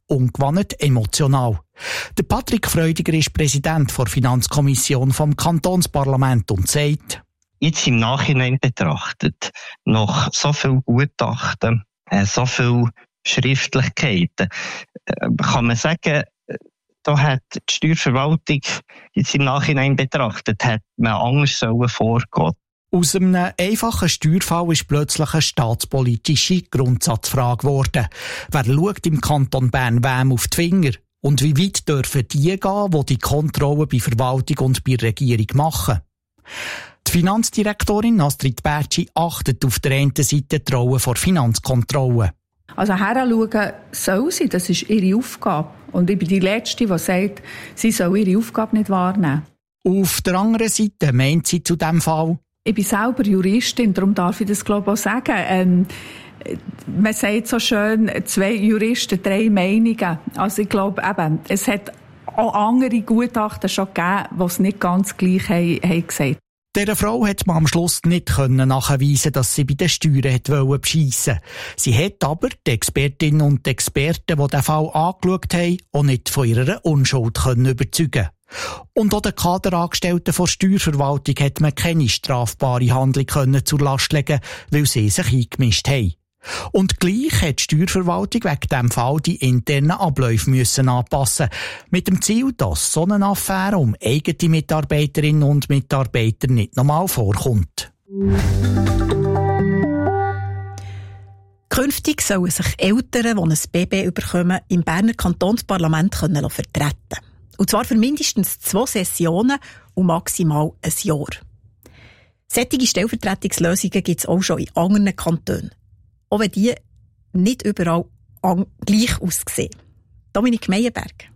ungewohnt emotional. Der Patrick Freudiger ist Präsident der Finanzkommission vom Kantonsparlament und sagt: Jetzt im Nachhinein betrachtet, nach so viel Gutachten, so viel Schriftlichkeiten, kann man sagen, da hat die Steuerverwaltung jetzt im Nachhinein betrachtet, hat man anders vorgehen. Aus einem einfachen Steuerfall ist plötzlich eine staatspolitische Grundsatzfrage geworden. Wer schaut im Kanton Bern wem auf die Finger? Und wie weit dürfen die gehen, die die Kontrollen bei Verwaltung und bei Regierung machen? Die Finanzdirektorin Astrid Bertschi achtet auf der einen Seite die Rolle der Finanzkontrolle. Also heranschauen soll sie, das ist ihre Aufgabe. Und ich bin die Letzte, die sagt, sie soll ihre Aufgabe nicht wahrnehmen. Auf der anderen Seite meint sie zu diesem Fall: Ich bin selber Juristin, darum darf ich das glaube ich auch sagen. Man sagt so schön, 2 Juristen, 3 Meinungen. Also ich glaube eben, es hat auch andere Gutachten schon gegeben, die es nicht ganz gleich haben gesagt. Dieser Frau hat man am Schluss nicht nachweisen, dass sie bei den Steuern beschissen wollte. Sie hat aber die Expertinnen und Experten, die den Fall angeschaut haben, auch nicht von ihrer Unschuld überzeugen. Und auch den Kaderangestellten der Steuerverwaltung hat man keine strafbare Handlung zur Last legen, weil sie sich eingemischt haben. Und gleich hat die Steuerverwaltung wegen diesem Fall die internen Abläufe anpassen, mit dem Ziel, dass so eine Affäre um eigene Mitarbeiterinnen und Mitarbeiter nicht nochmal vorkommt. Künftig sollen sich Eltern, die ein Baby bekommen, im Berner Kantonsparlament vertreten. Und zwar für mindestens 2 Sessionen und maximal ein Jahr. Solche Stellvertretungslösungen gibt es auch schon in anderen Kantonen. Auch wenn die nicht überall gleich aussehen. Dominik Meyerberg.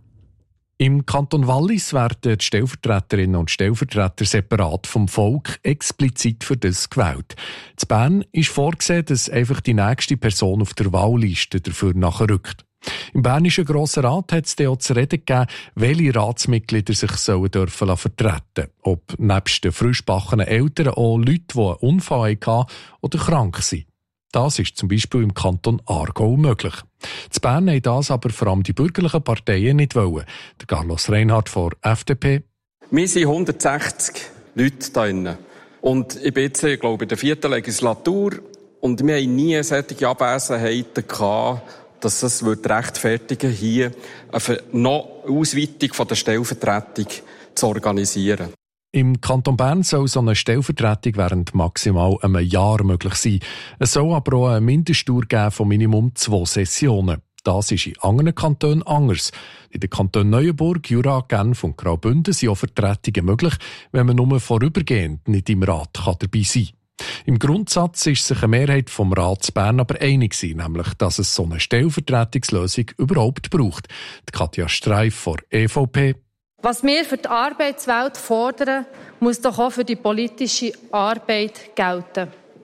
Im Kanton Wallis werden die Stellvertreterinnen und Stellvertreter separat vom Volk explizit für das gewählt. In Bern ist vorgesehen, dass einfach die nächste Person auf der Wahlliste dafür nachrückt. Im Bernischen Grossen Rat hat es auch zu reden gegeben, welche Ratsmitglieder sich dürfen vertreten. Ob nebst den frischgebackenen Eltern auch Leute, die einen Unfall hatten oder krank sind. Das ist zum Beispiel im Kanton Aargau möglich. In Bern haben das aber vor allem die bürgerlichen Parteien nicht wollen. Der Carlos Reinhardt von FDP. Wir sind 160 Leute da drin. Und ich bin jetzt, glaube ich, in der 4. Legislatur. Und wir haben nie solche Abwesenheiten gehabt, dass es rechtfertigen würde, hier eine noch Ausweitung von der Stellvertretung zu organisieren. Im Kanton Bern soll so eine Stellvertretung während maximal einem Jahr möglich sein. Es soll aber auch eine Mindestdauer geben von Minimum 2 Sessionen. Das ist in anderen Kantonen anders. In den Kantonen Neuenburg, Jura, Genf und Graubünden sind auch Vertretungen möglich, wenn man nur vorübergehend nicht im Rat dabei sein kann. Im Grundsatz ist sich eine Mehrheit vom Rat zu Bern aber einig gewesen, nämlich, dass es so eine Stellvertretungslösung überhaupt braucht. Die Katja Streif von EVP. Was wir für die Arbeitswelt fordern, muss doch auch für die politische Arbeit gelten.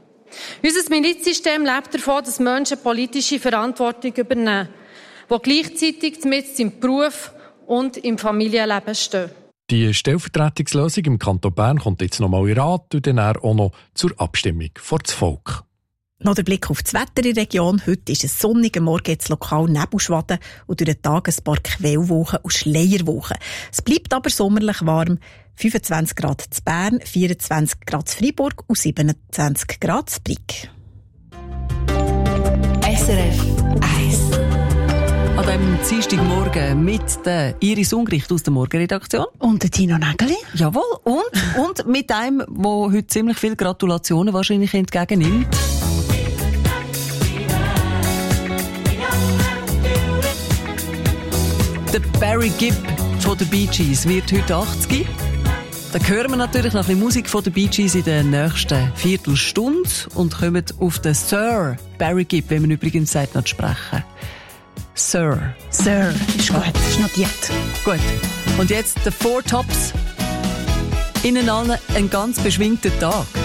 Unser Milizsystem lebt davon, dass Menschen politische Verantwortung übernehmen, die gleichzeitig mitten im Beruf und im Familienleben stehen. Die Stellvertretungslösung im Kanton Bern kommt jetzt noch mal in Rat und dann auch noch zur Abstimmung vor das Volk. Noch der Blick auf das Wetter in der Region. Heute ist es sonnig, am Morgen jetzt lokal Nebelschwaden und durch den Tag ein paar Quellwolken und Schleierwolken. Es bleibt aber sommerlich warm. 25 Grad zu Bern, 24 Grad zu Freiburg und 27 Grad zu Brig. SRF 1. An diesem Dienstagmorgen mit der Iris Ungricht aus der Morgenredaktion. Und der Tino Nägeli. Jawohl. Und mit einem, der heute ziemlich viele Gratulationen wahrscheinlich entgegennimmt. Der Barry Gibb von den Bee Gees wird heute 80. Da hören wir natürlich noch ein bisschen Musik von den Bee Gees in der nächsten Viertelstunde und kommen auf den Sir Barry Gibb, wenn man übrigens sagt, noch zu sprechen. Sir, ist gut, ist notiert. Gut. Und jetzt die Four Tops. Ihnen allen einen ganz beschwingten Tag.